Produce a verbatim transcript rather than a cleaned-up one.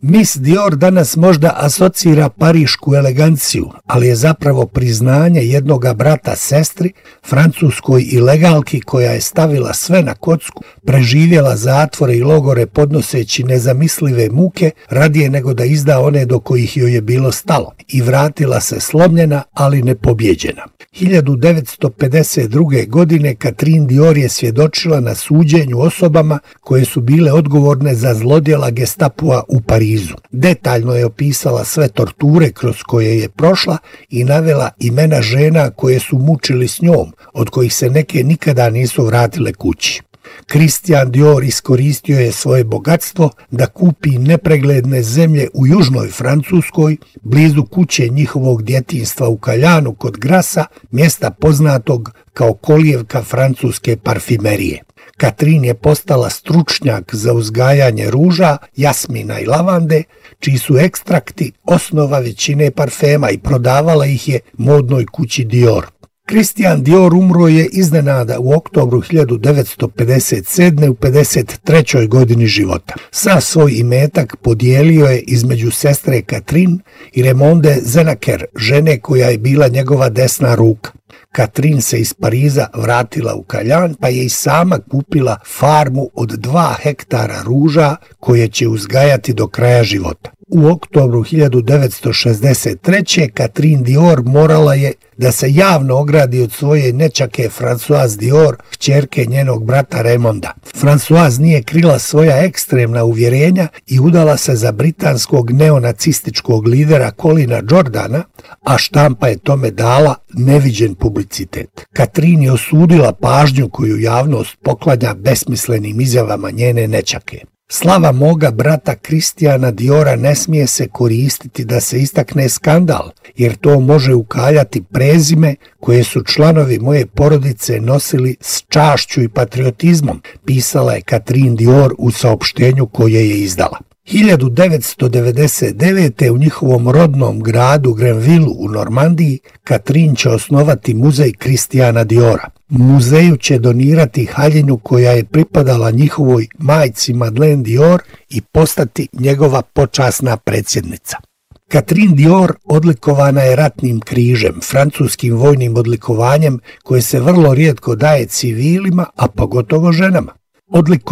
Miss Dior danas možda asocira parišku eleganciju, ali je zapravo priznanje jednoga brata sestri, francuskoj ilegalki koja je stavila sve na kocku, preživjela zatvore i logore podnoseći nezamislive muke radije nego da izda one do kojih joj je bilo stalo i vratila se slomljena, ali nepobjeđena. hiljadu devetsto pedeset druge. godine Catherine Dior je svjedočila na suđenju osobama koje su bile odgovorne za zlodjela Gestapoa u Parizu. Detaljno je opisala sve torture kroz koje je prošla i navela imena žena koje su mučili s njom, od kojih se neke nikada nisu vratile kući. Christian Dior iskoristio je svoje bogatstvo da kupi nepregledne zemlje u južnoj Francuskoj, blizu kuće njihovog djetinjstva u Kaljanu kod Grasa, mjesta poznatog kao kolijevka francuske parfimerije. Catherine je postala stručnjak za uzgajanje ruža, jasmina i lavande, čiji su ekstrakti osnova većine parfema i prodavala ih je modnoj kući Dior. Christian Dior umro je iznenada u oktobru hiljadu devetsto pedeset sedme. u pedeset trećoj godini života. Sa svoj imetak podijelio je između sestre Catherine i Raymonde Zenaker, žene koja je bila njegova desna ruka. Catherine se iz Pariza vratila u Kaljan, pa je i sama kupila farmu od dva hektara ruža koje će uzgajati do kraja života. U oktobru hiljadu devetsto šezdeset treće. Catherine Dior morala je da se javno ogradi od svoje nećake Françoise Dior, kćerke njenog brata Raymonda. Françoise nije krila svoja ekstremna uvjerenja i udala se za britanskog neonacističkog lidera Colina Jordana, a štampa je tome dala neviđen publicitet. Catherine je osudila pažnju koju javnost poklanja besmislenim izjavama njene nećake. Slava moga brata Christiana Diora ne smije se koristiti da se istakne skandal, jer to može ukaljati prezime koje su članovi moje porodice nosili s čašću i patriotizmom, pisala je Catherine Dior u saopštenju koje je izdala. hiljadu devetsto devedeset devete. u njihovom rodnom gradu Grenville u Normandiji Catherine će osnovati muzej Christiana Diora. Muzeju će donirati haljinu koja je pripadala njihovoj majci Madeleine Dior i postati njegova počasna predsjednica. Catherine Dior odlikovana je ratnim križem, francuskim vojnim odlikovanjem koje se vrlo rijetko daje civilima, a pogotovo ženama. Odliko